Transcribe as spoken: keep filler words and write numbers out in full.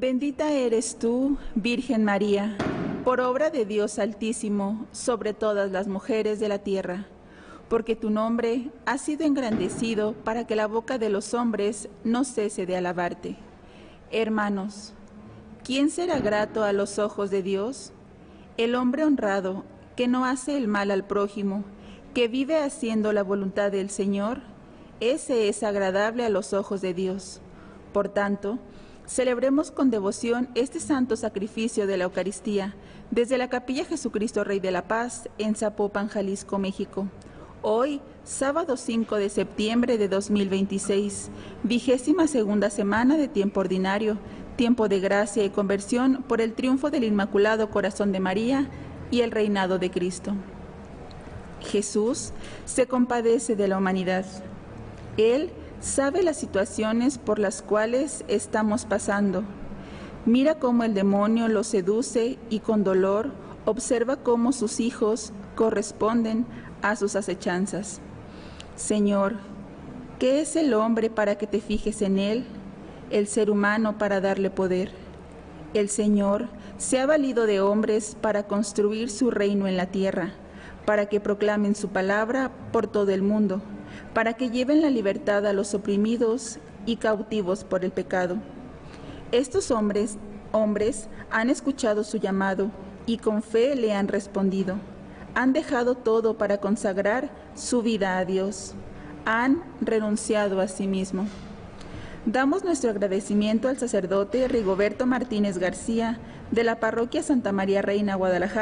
Bendita eres tú, Virgen María, por obra de Dios Altísimo, sobre todas las mujeres de la tierra, porque tu nombre ha sido engrandecido para que la boca de los hombres no cese de alabarte. Hermanos, ¿quién será grato a los ojos de Dios? El hombre honrado, que no hace el mal al prójimo, que vive haciendo la voluntad del Señor, ese es agradable a los ojos de Dios. Por tanto, celebremos con devoción este santo sacrificio de la Eucaristía desde la Capilla Jesucristo Rey de la Paz en Zapopan, Jalisco, México. Hoy, sábado cinco de septiembre de dos mil veintiséis, vigésima segunda semana de tiempo ordinario, tiempo de gracia y conversión por el triunfo del Inmaculado Corazón de María y el reinado de Cristo. Jesús se compadece de la humanidad. Él sabe las situaciones por las cuales estamos pasando. Mira cómo el demonio lo seduce y con dolor observa cómo sus hijos corresponden a sus acechanzas. Señor, ¿qué es el hombre para que te fijes en él? El ser humano para darle poder. El Señor se ha valido de hombres para construir su reino en la tierra, para que proclamen su palabra por todo el mundo, para que lleven la libertad a los oprimidos y cautivos por el pecado. Estos hombres, hombres han escuchado su llamado y con fe le han respondido. Han dejado todo para consagrar su vida a Dios. Han renunciado a sí mismo. Damos nuestro agradecimiento al sacerdote Rigoberto Martínez García de la Parroquia Santa María Reina, Guadalajara,